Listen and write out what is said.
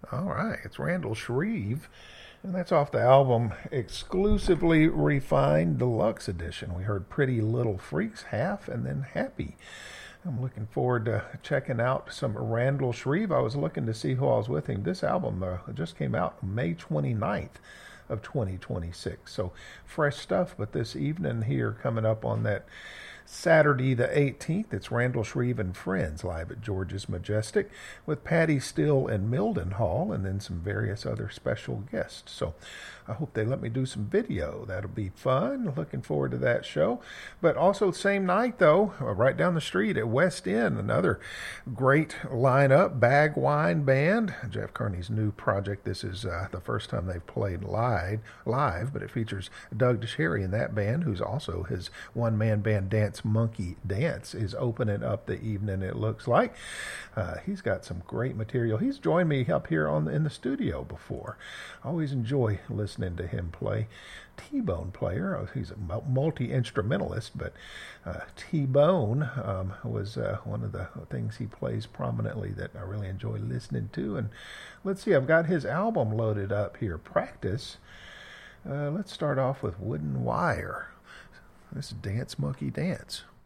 All right, it's Randall Shreve, and that's off the album Exclusively Refined Deluxe Edition. We heard Pretty Little Freaks half and then Happy. I'm looking forward to checking out some Randall Shreve. I was looking to see who I was with him. This album just came out May 29th of 2026. So fresh stuff, but this evening here coming up on that Saturday the 18th, it's Randall Shreve and Friends live at George's Majestic with Patty Still and Mildenhall, and then some various other special guests. So I hope they let me do some video. That'll be fun. Looking forward to that show. But also same night though, right down the street at West End, another great lineup, Bag Wine Band, Jeff Kearney's new project. This is the first time they've played live, but it features Doug DeSherry in that band, who's also his one-man band Dance Monkey Dance is opening up the evening, it looks like. He's got some great material. He's joined me up here in the studio before. I always enjoy listening to him play. T-Bone player. He's a multi-instrumentalist, but T-Bone was one of the things he plays prominently that I really enjoy listening to. And let's see, I've got his album loaded up here, Practice. Let's start off with Wooden Wire. This is Dance Monkey Dance.